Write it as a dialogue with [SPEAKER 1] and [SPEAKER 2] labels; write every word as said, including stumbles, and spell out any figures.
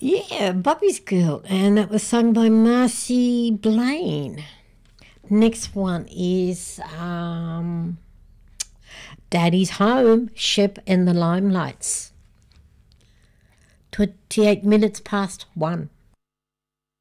[SPEAKER 1] Yeah, Bobby's Girl, and that was sung by Marcy Blaine. Next one is um, Daddy's Home, Shep and the Limelights. twenty-eight minutes past one.